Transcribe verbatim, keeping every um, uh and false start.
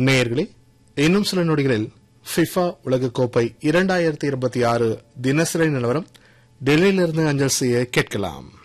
நேயர்களே, இன்னும் சில நொடிகளில் ஃபிஃபா உலகக்கோப்பை இரண்டாயிரத்தி இருபத்தி ஆறு தினசரி நிலவரம் டெல்லியிலிருந்து அஞ்சல் செய்ய கேட்கலாம்.